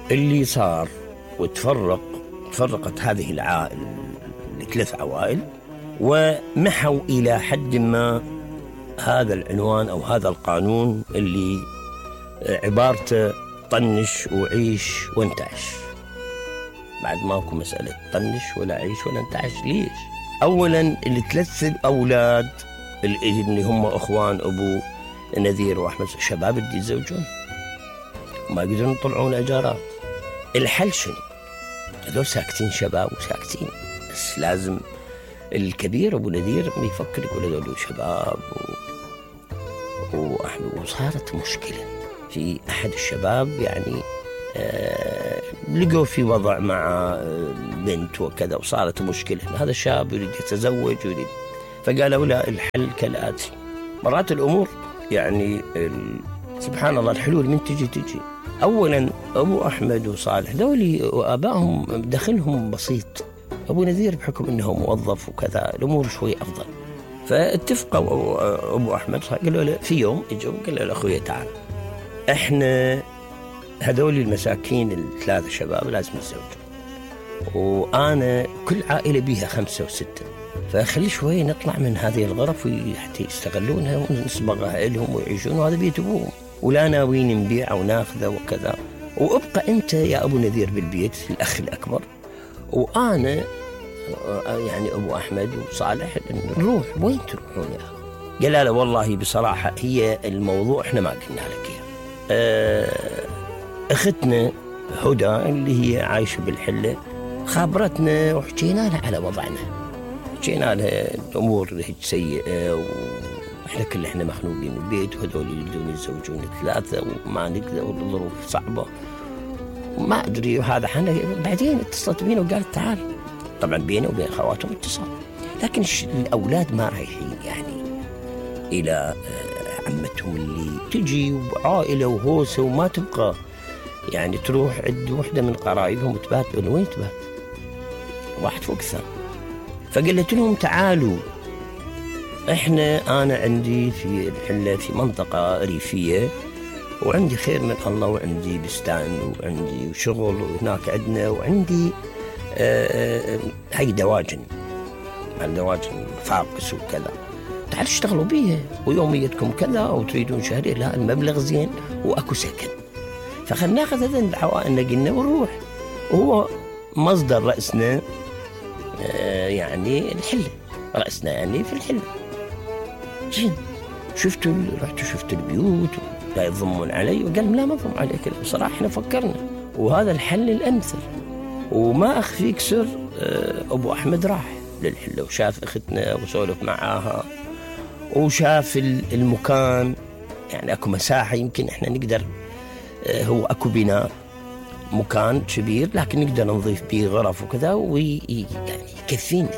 اللي صار تفرقت هذه العائلة لثلاث عوائل، ومحوا إلى حد ما هذا العنوان أو هذا القانون اللي عبارته طنش وعيش وانتعش. بعد ماكو مسألة طنش ولا عيش ولا انتعش. ليش؟ أولا اللي ثلاث الأولاد اللي هم أخوان أبو نذير وأحمد شباب اللي يتزوجون وما يقدرون يطلعون أجارات. الحل شنو؟ هذول ساكتين شباب وساكتين، بس لازم الكبير أبو نذير يفكر يقول هذول شباب وأحمد. وصارت مشكلة في أحد الشباب، يعني لقوا في وضع مع بنت وكذا، وصارت مشكلة. هذا الشاب يريد يتزوج ويريد، فقالوا لا، الحل كالآتي. مرات الأمور يعني سبحان الله الحلول من تجي. أولا أبو أحمد وصالح دولي وآبائهم دخلهم بسيط، أبو نذير بحكم أنه موظف وكذا الأمور شوي أفضل. فاتفقوا أبو أحمد قالوا له في يوم يجوا، قال له أخويا تعال، إحنا هذول المساكين الثلاثة شباب لازم يتزوجوا، وأنا كل عائلة بيها 5 و6، فخلي شوي نطلع من هذه الغرف حتى يستغلونها ونصبغها لهم ويعيشون، وهذا بيت أبوهم، ولا ناويين نبيع أو ناخذه وكذا. وابقى أنت يا أبو نذير بالبيت الأخ الأكبر، وأنا يعني أبو أحمد وصالح نروح. وين تروحون يا أخي؟ قال لا والله بصراحة هي الموضوع إحنا ما قلنا لك إياه. أختنا هدى اللي هي عايشة بالحلة خابرتنا وحكينا لها على وضعنا، حكينا لها الأمور هيك سيئة، وإحنا كلنا مخنوقين البيت، وهذول يريدون يتزوجون ثلاثة وما نقدر، والظروف صعبة وما أدري. وهذا حنا بعدين اتصلت بينا وقالت تعال. طبعا بيني وبين خواتهم اتصال، لكن الأولاد ما رايحين يعني إلى عمتهم اللي تجي وعائلة وهوسة وما تبقى يعني تروح عند وحدة من قرايبهم وتبات. وين تبات؟ واحد فوق الثاني. فقلت لهم تعالوا، أنا عندي في الحلة في منطقة ريفية، وعندي خير من الله، وعندي بستان وعندي شغل، وهناك عندنا، وعندي هاي دواجن فاقس وكذا، تعالوا اشتغلوا بيها ويوميتكم كذا، أو تريدون شهري، لا المبلغ زين وأكو سكن، فخلنا ناخذ هذا العوائل قلنا ونروح. وهو مصدر رأسنا يعني الحلة، رأسنا يعني في الحلة. زين رحتوا شفتوا البيوت لا يضمون علي، وقال لا ما ضم عليك، بصراحة احنا فكرنا وهذا الحل الأمثل. وما أخفيك سر، أبو أحمد راح للحلة وشاف أختنا وسولف معاها، وشاف المكان، يعني أكو مساحة يمكن إحنا نقدر، هو أكو بناء مكان كبير لكن نقدر نضيف به غرف وكذا، يعني يكفينا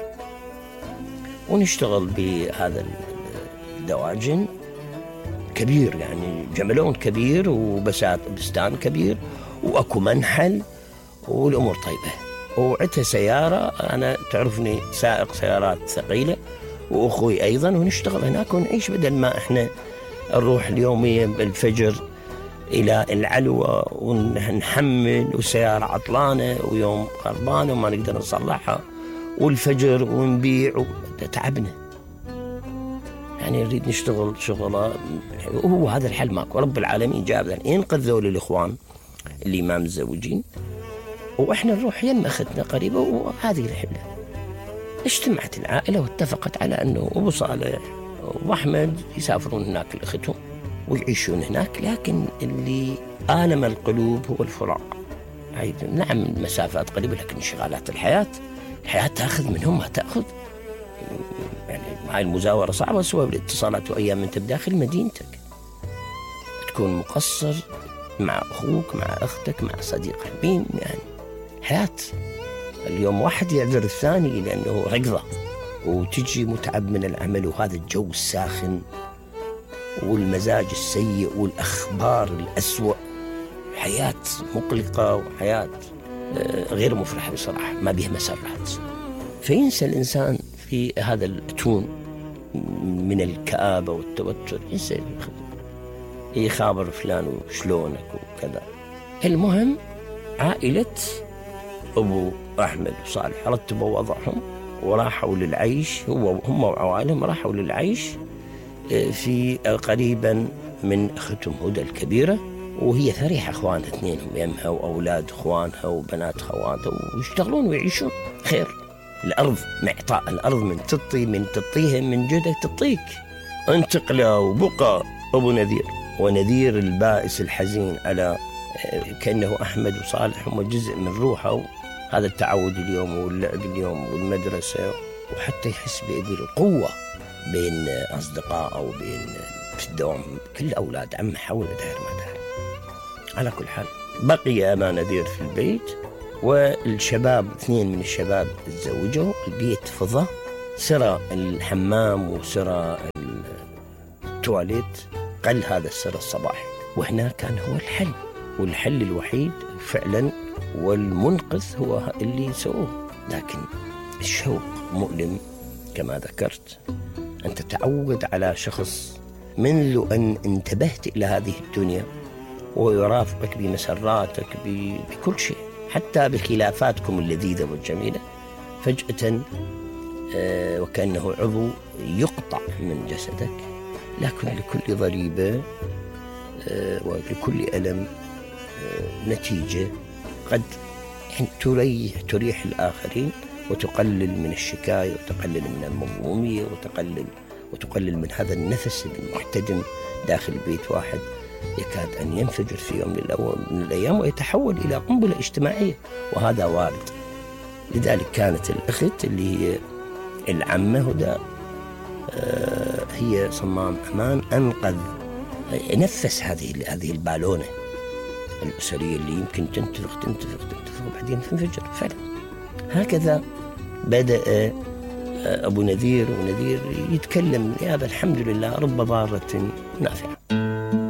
ونشتغل بهذا الدواجن كبير، يعني جملون كبير وبستان كبير وأكو منحل والأمور طيبة. وعدت سيارة، أنا تعرفني سائق سيارات ثقيلة وأخوي أيضا، ونشتغل هناك ونعيش، بدل ما إحنا نروح اليومية بالفجر إلى العلوة ونحمل وسيارة عطلانة ويوم خربانة وما نقدر نصلحها، والفجر ونبيع، تعبنا. يعني نريد نشتغل شغلة، وهو هذا الحل ماكو. رب العالمين جاب ينقذ ذول الإخوان اللي ما متزوجين، وإحنا نروح يم أختنا قريبة، وهذه الحلة. اجتمعت العائلة واتفقت على أنه أبو صالح وأحمد يسافرون هناك لأختهم ويعيشون هناك، لكن اللي آلم القلوب هو الفراق. نعم المسافات قريبة، لكن انشغالات الحياة تأخذ منهم ما تأخذ. يعني هاي المزاورة صعبة، سوى بالاتصالات، وأيام أنت بداخل مدينتك تكون مقصر مع أخوك، مع أختك، مع صديق حميم، يعني حياة. اليوم واحد يعذر الثاني لأنه ركضة، وتجي متعب من العمل، وهذا الجو الساخن والمزاج السيء والأخبار الأسوأ، حياة مقلقة وحياة غير مفرحة بصراحة، ما بها مسرات. فينسى الإنسان في هذا الأتون من الكآبة والتوتر، ينسى يخابر فلان وشلونك وكذا. المهم عائلة أبو أحمد وصالح رتبوا وضعهم وراحوا للعيش، هم وعوائلهم راحوا للعيش في قريبا من أختهم هدى الكبيرة، وهي ثريحة أخوانها اثنينهم يمها وأولاد أخوانها وبنات خواتها، ويشتغلون ويعيشون خير. الأرض معطاء، الأرض من تطيها من جدك تعطيك. انتقل وبقى أبو نذير، ونذير البائس الحزين على كأنه أحمد وصالح هم جزء من روحه، هذا التعود اليوم واللعب اليوم والمدرسة، وحتى يحس بالقوة بين أصدقائه أو بين في الدوام كل أولاد عم حول داير ما داير. على كل حال بقي أبا نذير في البيت، والشباب اثنين من الشباب تزوجوا، البيت فضى، سرى الحمام وسرى التواليت، قل هذا السر الصباحي، وهنا كان هو الحل، والحل الوحيد فعلا والمنقذ هو اللي سووه. لكن الشوق مؤلم كما ذكرت، أن تتعود على شخص منذ أن انتبهت إلى هذه الدنيا ويرافقك بمسراتك بكل شيء، حتى بخلافاتكم اللذيذة والجميلة، فجأة وكأنه عضو يقطع من جسدك. لكن لكل ضريبة ولكل ألم نتيجة قد تريح الآخرين وتقلل من الشكاية وتقلل من المظلومية وتقلل من هذا النفس المحتدم داخل بيت واحد يكاد أن ينفجر في يوم من الأيام ويتحول إلى قنبلة اجتماعية، وهذا وارد. لذلك كانت الأخت اللي هي العمة هدى هي صمام أمان، أنقذ نفس هذه البالونة الأسرية اللي يمكن تنتفخ وبعدين تنفجر فعلا. هكذا بدأ أبو نذير ونذير يتكلم، يا الحمد لله رب ضارة نافعة.